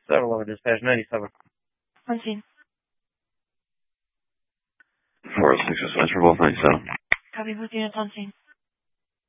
711 dispatch 97. On scene. 406 is for both 97. Copy, both units on scene.